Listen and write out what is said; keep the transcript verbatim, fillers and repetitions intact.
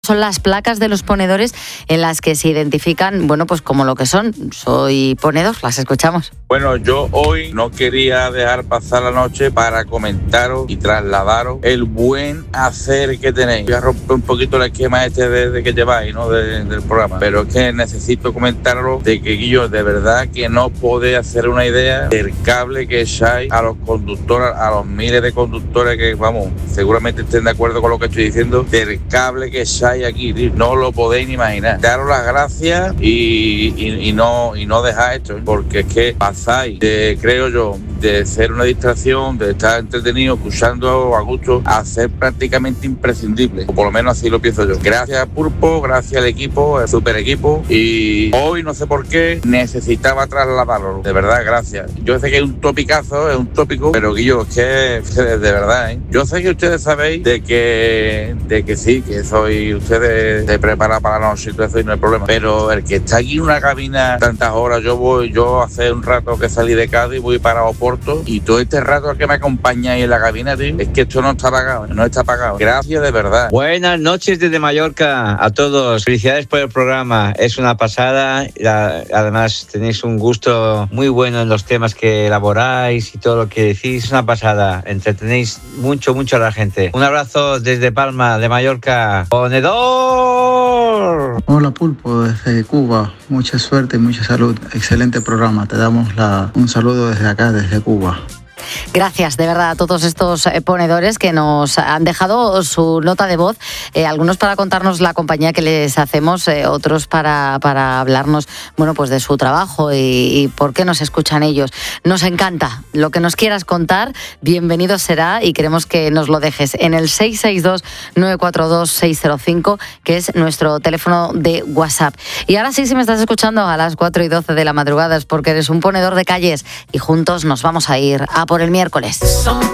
son las placas de los ponedores en las que se identifican, bueno, pues como lo que son. Soy ponedor, las escuchamos. Bueno, yo hoy no quería dejar pasar la noche para comentaros y trasladaros el buen hacer que tenéis. Voy a romper un poquito el esquema este de, de que lleváis, ¿no? De, del programa. Pero es que necesito comentaros de que, Guillo, de verdad que no podéis hacer una idea del cable que echáis a los conductores, a los miles de conductores que, vamos, seguramente estén de acuerdo con lo que estoy diciendo, del cable que echáis aquí, tío. No lo podéis ni imaginar. Daros las gracias y, y, y no y no dejar esto, ¿eh? Porque es que pasáis de, creo yo, de ser una distracción, de estar entretenido, escuchando a gusto, a ser prácticamente imprescindible, o por lo menos así lo pienso yo. Gracias Pulpo, gracias al equipo, el super equipo, y hoy no sé por qué necesitaba trasladarlo, de verdad, gracias. Yo sé que es un topicazo, es un tópico, pero Guillo, es que de verdad, ¿eh? Yo sé que ustedes sabéis de que de que sí, que soy ustedes se preparan para la noche y todo eso y no hay problema, pero el que está aquí en una cabina tantas horas, yo voy, yo hace un rato que salí de Cádiz, voy para Oporto y todo este rato que me acompañáis en la cabina, tío, es que esto no está pagado, no está pagado. Gracias de verdad. Buenas noches desde Mallorca a todos. Felicidades por el programa. Es una pasada. Además tenéis un gusto muy bueno en los temas que elaboráis y todo lo que decís. Es una pasada. Entretenéis mucho, mucho a la gente. Un abrazo desde Palma de Mallorca. ¡Ponedor! Hola Pulpo, desde Cuba. Mucha suerte y mucha salud. Excelente programa. Te damos la, un saludo desde acá, desde Cuba. Gracias, de verdad, a todos estos ponedores que nos han dejado su nota de voz, eh, algunos para contarnos la compañía que les hacemos, eh, otros para, para hablarnos, bueno, pues de su trabajo y, y por qué nos escuchan ellos. Nos encanta. Lo que nos quieras contar, bienvenido será y queremos que nos lo dejes en el seis seis dos, nueve cuatro dos, seis cero cinco, que es nuestro teléfono de WhatsApp. Y ahora sí, si me estás escuchando a las cuatro y doce de la madrugada es porque eres un ponedor de calles y juntos nos vamos a ir a por el miércoles.